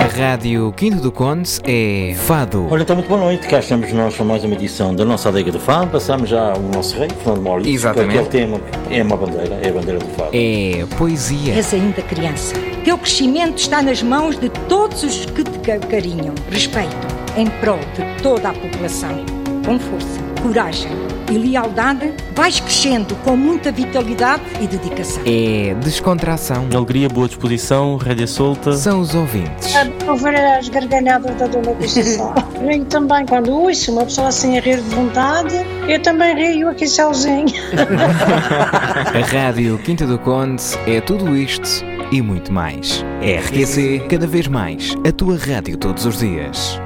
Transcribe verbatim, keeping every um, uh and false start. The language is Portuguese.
A Rádio Quinto do Conde é Fado. Olha, então muito boa noite, cá estamos nós para mais uma edição da nossa Adega do Fado. Passamos já o nosso rei, Fernando Maurício. Exatamente. Aquele tema é uma bandeira, é a bandeira do Fado. É poesia. És ainda criança. Teu crescimento está nas mãos de todos os que te carinham, respeitam, em prol de toda a população. Com força, coragem e lealdade, vais crescendo com muita vitalidade e dedicação. É descontração. Alegria, boa disposição, rédea solta. São os ouvintes. Ouvir as gargalhadas da dona Conceição. Rio também, quando ouço uma pessoa assim a rir de vontade, eu também rio aqui sozinho. A Rádio Quinta do Conde é tudo isto e muito mais. R Q C, cada vez mais, a tua rádio todos os dias.